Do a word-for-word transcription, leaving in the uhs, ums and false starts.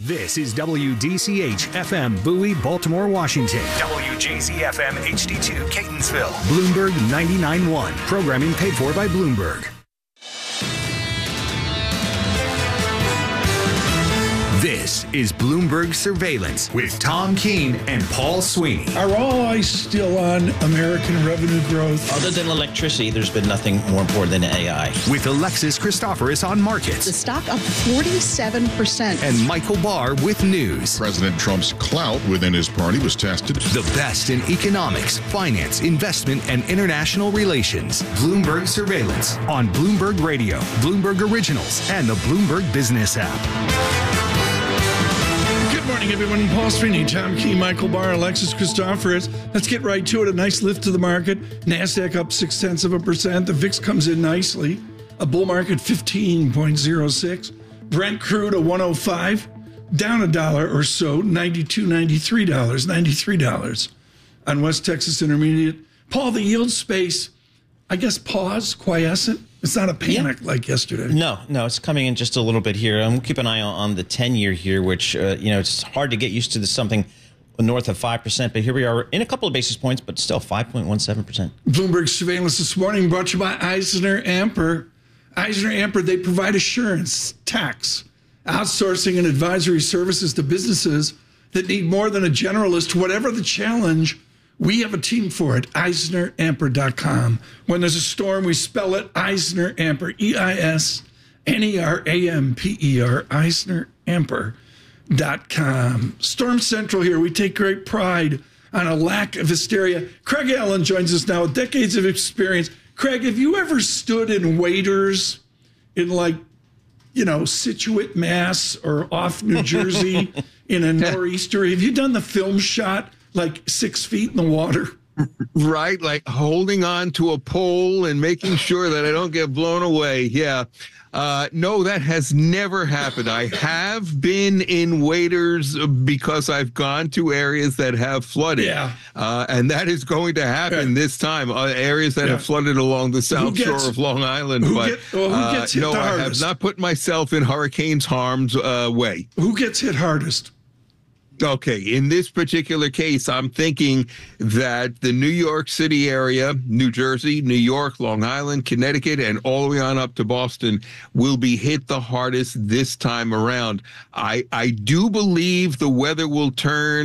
This is W D C H F M Bowie, Baltimore, Washington. W J Z F M H D two, Catonsville. Bloomberg ninety-nine point one. Programming paid for by Bloomberg. This is Bloomberg Surveillance with Tom Keene and Paul Sweeney. Are all eyes still on American revenue growth? Other than electricity, there's been nothing more important than A I. With Alexis Christoforous on markets. The stock up forty-seven percent. And Michael Barr with news. President Trump's clout within his party was tested. The best in economics, finance, investment, and international relations. Bloomberg Surveillance on Bloomberg Radio, Bloomberg Originals, and the Bloomberg Business app. Good morning, everyone. Paul Sweeney, Tom Key, Michael Barr, Alexis Christoforous. Let's get right to it. A nice lift to the market. NASDAQ up six tenths of a percent. The V I X comes in nicely. A bull market fifteen point oh six. Brent crude a one oh five. Down a dollar or so, ninety-two, ninety-three dollars, ninety-three dollars on West Texas Intermediate. Paul, the yield space, I guess, pause, quiescent. It's not a panic yeah. like yesterday. No, no, it's coming in just a little bit here. I'm um, keep an eye on, on the ten-year here, which, uh, you know, it's hard to get used to this something north of five percent. But here we are in a couple of basis points, but still five point one seven percent. Bloomberg Surveillance this morning brought to you by Eisner Amper. Eisner Amper, they provide assurance, tax, outsourcing, and advisory services to businesses that need more than a generalist. Whatever the challenge, we have a team for it, eisner amper dot com. When there's a storm, we spell it Eisner Amper, E I S N E R A M P E R, eisner amper dot com. Storm Central here. We take great pride on a lack of hysteria. Craig Allen joins us now with decades of experience. Craig, have you ever stood in waiters in, like, you know, Situate, Mass, or off New Jersey in a nor'easter? Have you done the film shot? Like six feet in the water. Right, like holding on to a pole and making sure that I don't get blown away. Yeah. Uh, no, that has never happened. I have been in waders because I've gone to areas that have flooded. Yeah. Uh, and that is going to happen yeah. this time. Uh, areas that yeah. have flooded along the south gets, shore of Long Island. Who but get, well, who gets uh, hit no, the I hardest? have not put myself in hurricane's harm's uh, way. Who gets hit hardest? Okay, in this particular case, I'm thinking that the New York City area, New Jersey, New York, Long Island, Connecticut, and all the way on up to Boston will be hit the hardest this time around. I, I do believe the weather will turn